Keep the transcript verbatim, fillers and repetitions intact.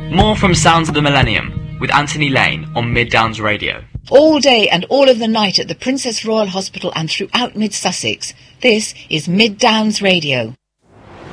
More from Sounds of the Millennium with Anthony Lane on Mid Downs Radio. All day and all of the night at the Princess Royal Hospital and throughout Mid Sussex. This is Mid Downs Radio.